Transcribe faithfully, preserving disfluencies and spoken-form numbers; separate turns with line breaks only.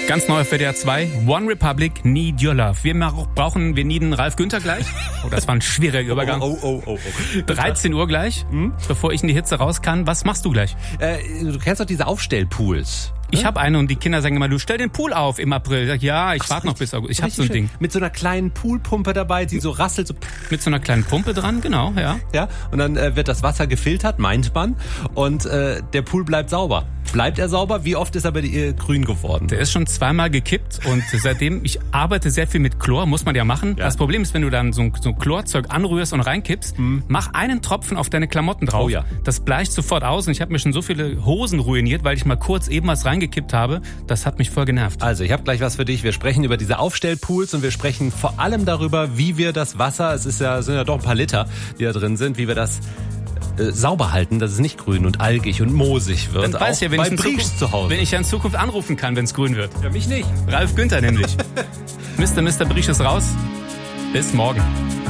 Ganz neu auf W D R zwei. One Republic, Need Your Love. Wir brauchen, wir needen Ralf Günther gleich. Oh, das war ein schwieriger Übergang.
Oh, oh, oh, oh, oh.
dreizehn Uhr gleich, hm? bevor ich in die Hitze raus kann. Was machst du gleich?
Äh, du kennst doch diese Aufstellpools.
Ich habe eine und die Kinder sagen immer, du stell den Pool auf im April. Ja, ich warte noch bis August. Ich habe so ein Ding.
Mit so einer kleinen Poolpumpe dabei, die so rasselt. So
mit so einer kleinen Pumpe dran, genau, ja.
Ja, und dann äh, wird das Wasser gefiltert, meint man. Und äh, der Pool bleibt sauber. Bleibt er sauber? Wie oft ist er bei dir grün geworden?
Der ist schon zweimal gekippt und seitdem, ich arbeite sehr viel mit Chlor, muss man ja machen. Ja. Das Problem ist, wenn du dann so ein, so ein Chlorzeug anrührst und reinkippst, mhm. mach einen Tropfen auf deine Klamotten drauf.
Oh ja.
Das bleicht sofort aus und ich habe mir schon so viele Hosen ruiniert, weil ich mal kurz eben was reingekippt habe. Das hat mich voll genervt.
Also, ich habe gleich was für dich. Wir sprechen über diese Aufstellpools und wir sprechen vor allem darüber, wie wir das Wasser, es ist ja, sind ja doch ein paar Liter, die da drin sind, wie wir das äh, sauber halten, dass es nicht grün und algig und moosig wird.
Dann weiß ja, wenn ich, in Zukunft,
zu Hause.
wenn ich ja in Zukunft anrufen kann, wenn es grün wird.
Ja, mich nicht.
Ralf Günther nämlich. Mister Mister Briesch ist raus. Bis morgen.